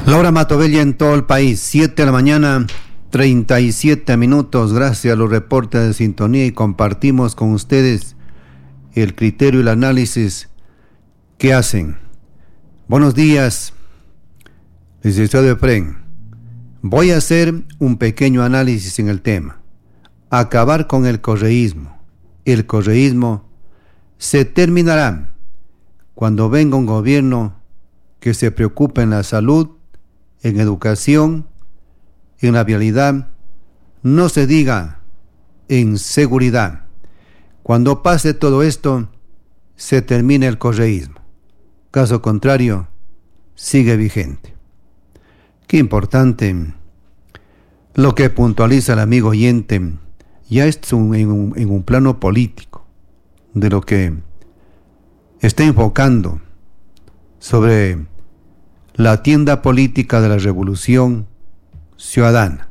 Laura Matovella en todo el país, 7 de la mañana, 37 minutos. Gracias a los reportes de sintonía y compartimos con ustedes el criterio y el análisis que hacen. Buenos días, licenciado Efrén. Voy a hacer un pequeño análisis en el tema. Acabar con el correísmo. El correísmo se terminará cuando venga un gobierno que se preocupe en la salud, en educación, en la vialidad, no se diga en seguridad. Cuando pase todo esto, se termina el correísmo. Caso contrario, sigue vigente. Qué importante lo que puntualiza el amigo oyente, ya es en un plano político, de lo que está enfocando sobre la tienda política de la Revolución Ciudadana.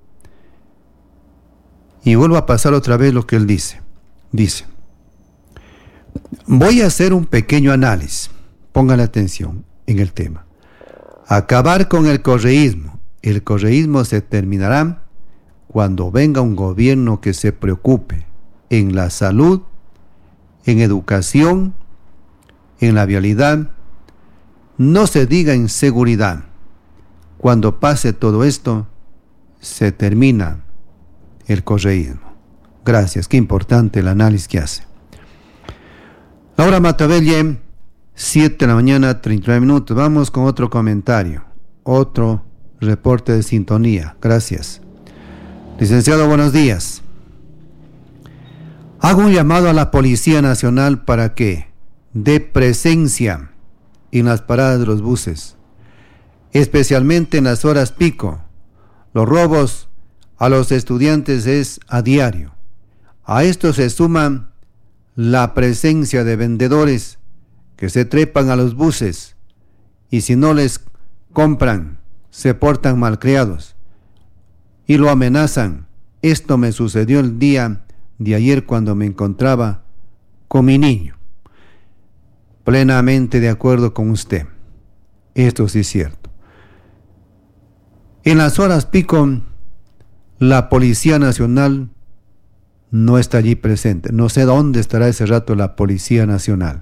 Y vuelvo a pasar otra vez lo que él dice. Dice, voy a hacer un pequeño análisis, pongan atención en el tema. Acabar con el correísmo. El correísmo se terminará cuando venga un gobierno que se preocupe en la salud, en educación, en la vialidad, no se diga en seguridad. Cuando pase todo esto, se termina el correísmo. Gracias, qué importante el análisis que hace. Laura Matovella, 7 de la mañana, 39 minutos. Vamos con otro comentario, otro reporte de sintonía. Gracias. Licenciado, buenos días. Hago un llamado a la Policía Nacional para que dé presencia en las paradas de los buses, especialmente en las horas pico. Los robos a los estudiantes es a diario. A esto se suma la presencia de vendedores que se trepan a los buses y si no les compran, se portan malcriados y lo amenazan. Esto me sucedió el día de ayer cuando me encontraba con mi niño. Plenamente de acuerdo con usted. Esto sí es cierto. En las horas pico, la Policía Nacional no está allí presente. No sé dónde estará ese rato la Policía Nacional.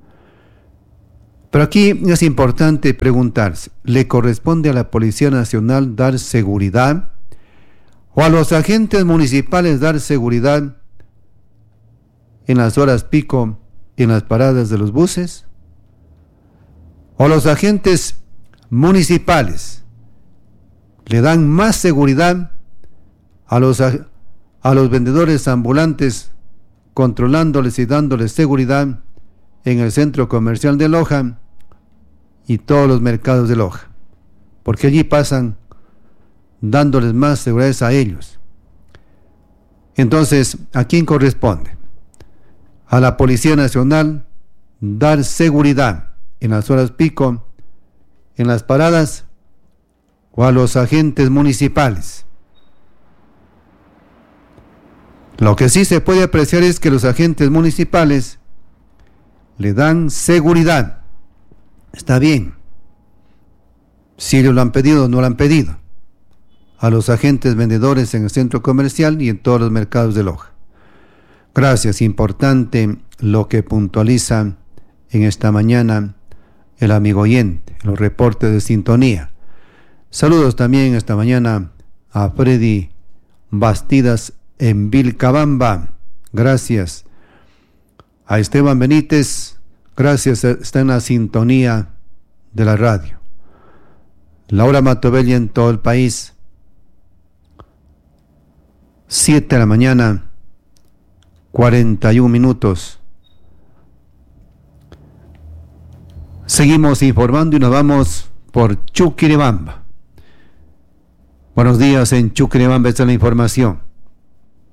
Pero aquí es importante preguntarse, ¿le corresponde a la Policía Nacional dar seguridad? ¿O a los agentes municipales dar seguridad en las horas pico, en las paradas de los buses? ¿O los agentes municipales le dan más seguridad a los vendedores ambulantes, controlándoles y dándoles seguridad en el centro comercial de Loja y todos los mercados de Loja? Porque allí pasan dándoles más seguridad a ellos. Entonces, ¿a quién corresponde? A la Policía Nacional dar seguridad en las horas pico, en las paradas, o a los agentes municipales. Lo que sí se puede apreciar es que los agentes municipales le dan seguridad. Está bien. Si ellos lo han pedido o no lo han pedido. A los agentes vendedores en el centro comercial y en todos los mercados de Loja. Gracias, importante lo que puntualiza en esta mañana el amigo oyente, los reportes de sintonía. Saludos también esta mañana a Freddy Bastidas en Vilcabamba. Gracias. A Esteban Benítez, gracias, está en la sintonía de la radio. Laura Matovella en todo el país. 7 de la mañana, 41 minutos. Seguimos informando y nos vamos por Chuquiribamba. Buenos días en Chuquiribamba, esta es la información.